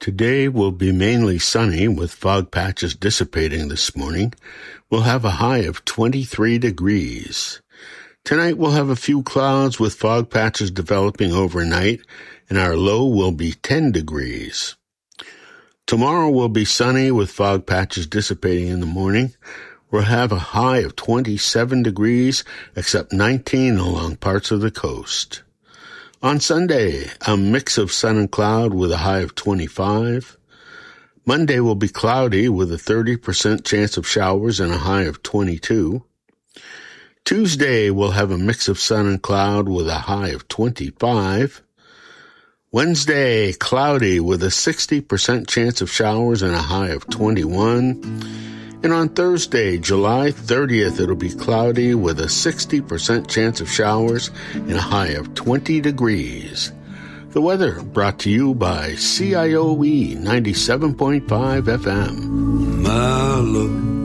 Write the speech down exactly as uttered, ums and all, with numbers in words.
Today will be mainly sunny with fog patches dissipating this morning. We'll have a high of twenty-three degrees. Tonight we'll have a few clouds with fog patches developing overnight, and our low will be ten degrees. Tomorrow will be sunny with fog patches dissipating in the morning. We'll have a high of twenty-seven degrees, except nineteen along parts of the coast. On Sunday, a mix of sun and cloud with a high of twenty-five. Monday will be cloudy with a thirty percent chance of showers and a high of twenty-two. Tuesday will have a mix of sun and cloud with a high of twenty-five. Wednesday, cloudy with a sixty percent chance of showers and a high of twenty-one. And on Thursday, July thirtieth, it'll be cloudy with a sixty percent chance of showers and a high of twenty degrees. The weather brought to you by C I O E ninety-seven point five F M. My love